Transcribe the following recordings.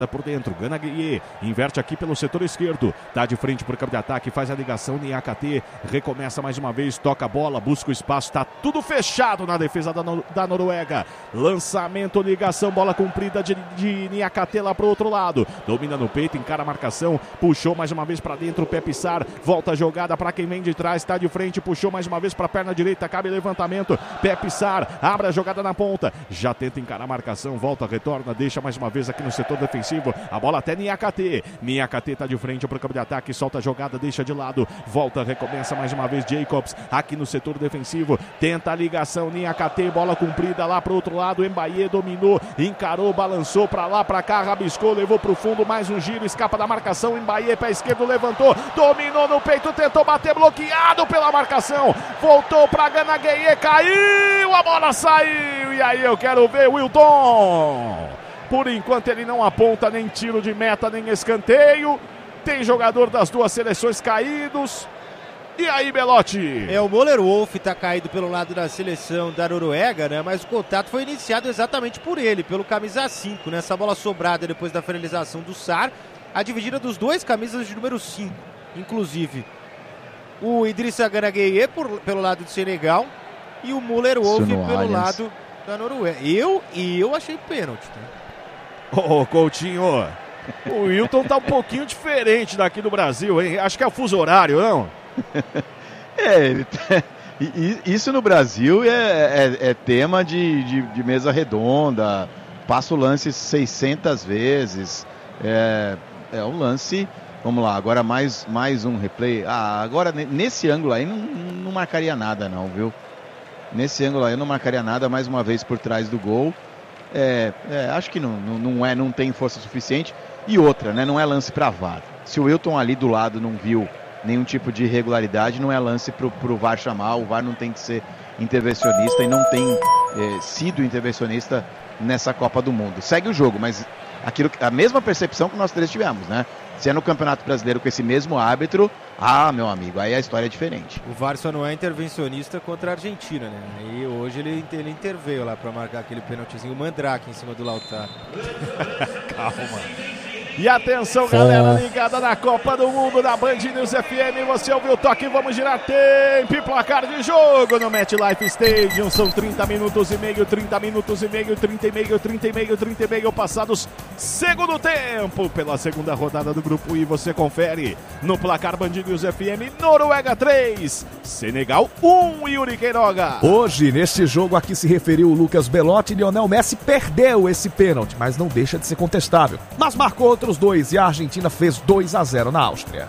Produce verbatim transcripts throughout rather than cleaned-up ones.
por dentro, Gana Gueye, inverte aqui pelo setor esquerdo, tá de frente por campo de ataque, faz a ligação, N A K T, recomeça mais uma vez, toca a bola, busca o espaço, tá tudo fechado na defesa da, no, da Noruega, lançamento, ligação, bola cumprida de, de N A K T lá pro outro lado, domina no peito, encara a marcação, puxou mais uma vez para dentro, pé Pissar, volta a jogada para quem vem de trás, tá de frente, puxou mais uma vez para a perna direita, cabe levantamento, pé Pissar, abre a jogada na ponta, já tenta encarar a marcação, volta, retorna, deixa mais uma vez aqui no setor defensivo, a bola até N A K T, N A K T tá de frente para o campo de ataque, solta a jogada, deixa de lado, volta, recomeça mais uma vez Jacobs, aqui no setor defensivo, tenta a ligação, N A K T, bola cumprida lá pro outro lado, Mbaye dominou, encarou, balançou pra lá, pra cá, rabiscou, levou pro fundo, mais um giro, escapa da marcação, Mbaye, pé esquerdo, levantou, dominou no peito, tentou bater, bloqueado pela marcação, voltou pra Gana Gueye, caiu, a bola saiu, e aí eu quero ver Wilton. Por enquanto ele não aponta nem tiro de meta, nem escanteio. Tem jogador das duas seleções caídos. E aí, Belotti? É, o Möller Wolf está caído pelo lado da seleção da Noruega, né? Mas o contato foi iniciado exatamente por ele, pelo camisa cinco, né? Essa bola sobrada depois da finalização do Sar. A dividida dos dois camisas de número cinco, inclusive. O Idrissa Gana Gueye por, pelo lado do Senegal e o Möller Wolf pelo Allianz. Lado da Noruega. Eu, e eu achei pênalti, né? Ô, oh, Coutinho, o Wilton tá um pouquinho diferente daqui do Brasil, hein? Acho que é o fuso horário, não? É, ele tá... isso no Brasil é, é, é tema de, de, de mesa redonda, passa o lance seiscentas vezes, é, é um lance, vamos lá, agora mais, mais um replay, ah, agora nesse ângulo aí não, não marcaria nada não, viu? Nesse ângulo aí não marcaria nada, mais uma vez por trás do gol. É, é, acho que não, não, não, é, não tem força suficiente. E outra, né, não é lance para V A R. Se o Wilton ali do lado não viu nenhum tipo de irregularidade, não é lance para o V A R chamar. O V A R não tem que ser intervencionista e não tem é, sido intervencionista nessa Copa do Mundo. Segue o jogo, mas aquilo, a mesma percepção que nós três tivemos, né? Se é no Campeonato Brasileiro com esse mesmo árbitro, ah, meu amigo, aí a história é diferente. O V A R só não é intervencionista contra a Argentina, né? E hoje ele, ele interveio lá para marcar aquele pênaltizinho, o Mandrake em cima do Lautaro. Calma. E atenção, galera ligada na Copa do Mundo da Band News F M. Você ouviu o toque, vamos girar tempo e placar de jogo no MetLife Stadium. São trinta minutos e meio, trinta minutos e meio, trinta e meio, trinta e meio, trinta e meio passados segundo tempo pela segunda rodada do Grupo I. Você confere no placar Band News F M. Noruega três, Senegal um, Yuri Queiroga. Hoje, neste jogo aqui se referiu o Lucas Belotti, Lionel Messi perdeu esse pênalti, mas não deixa de ser contestável. Mas marcou outros dois e a Argentina fez dois a zero na Áustria.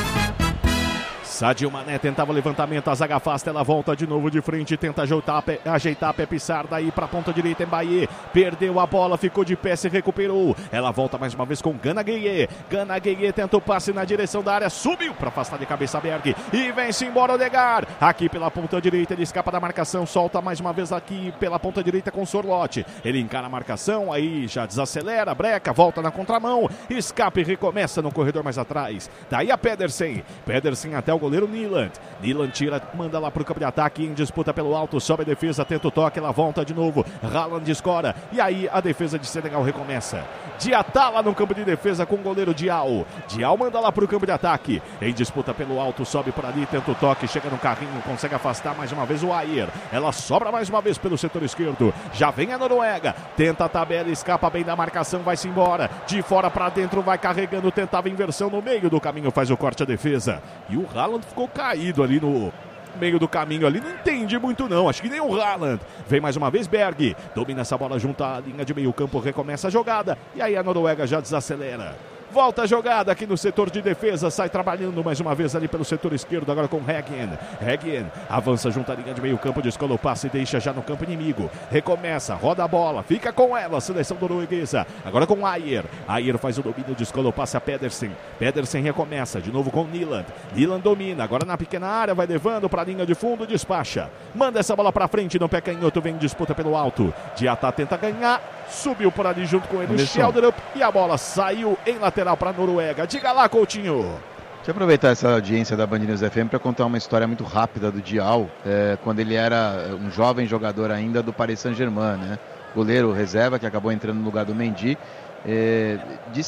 Sadio Mané tentava o levantamento, a zaga afasta, ela volta de novo de frente, tenta ajeitar, ajeitar a pé Pissar, daí para a ponta direita, Mbaye, perdeu a bola, ficou de pé, se recuperou, ela volta mais uma vez com Gana Gueye, Gana Gueye tenta o passe na direção da área, subiu para afastar de cabeça Berg, e vem-se embora Odegaard, aqui pela ponta direita, ele escapa da marcação, solta mais uma vez aqui pela ponta direita com Sorloth, ele encara a marcação, aí já desacelera, breca, volta na contramão, escapa e recomeça no corredor mais atrás, daí a Pedersen, Pedersen até o goleiro Nyland, Nyland tira, manda lá pro campo de ataque, em disputa pelo alto, sobe a defesa, tenta o toque, ela volta de novo, Haaland escora, e aí a defesa de Senegal recomeça, Diatá lá no campo de defesa com o goleiro Dial, Dial manda lá pro campo de ataque, em disputa pelo alto, sobe por ali, tenta o toque, chega no carrinho, consegue afastar mais uma vez o Ayer, ela sobra mais uma vez pelo setor esquerdo, já vem a Noruega, tenta a tabela, escapa bem da marcação, vai-se embora, de fora para dentro, vai carregando, tentava inversão no meio do caminho, faz o corte a defesa, e o Haaland ficou caído ali no meio do caminho ali, não entendi muito não, acho que nem o Haaland, vem mais uma vez Berg, domina essa bola junto à linha de meio campo, recomeça a jogada, e aí a Noruega já desacelera. Volta a jogada aqui no setor de defesa, sai trabalhando mais uma vez ali pelo setor esquerdo, agora com Reggen. Reggen avança junto à linha de meio campo, descola o passe e deixa já no campo inimigo. Recomeça, roda a bola, fica com ela, seleção norueguesa. Agora com Ayer. Ayer faz o domínio, descola o passe a Pedersen. Pedersen recomeça, de novo com Nyland. Nyland domina, agora na pequena área, vai levando para a linha de fundo, despacha. Manda essa bola para frente, no pé canhoto, vem em disputa pelo alto. Diatá tenta ganhar, subiu por ali junto com ele o Sheldrup e a bola saiu em lateral para a Noruega. Diga lá, Coutinho. Deixa eu aproveitar essa audiência da Band News F M para contar uma história muito rápida do Dial, é, quando ele era um jovem jogador ainda do Paris Saint-Germain, né? Goleiro reserva que acabou entrando no lugar do Mendy é, de